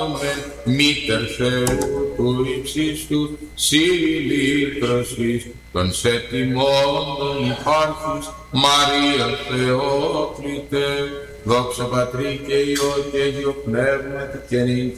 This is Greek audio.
αμήν. Μήτερ Θεού του ύψιστου, συλλήτρωσης των σετιμών των υπάρχους, Μαρία Θεόκλητε, δόξα Πατρί και Υιό και Αγίο Πνεύματι και νυν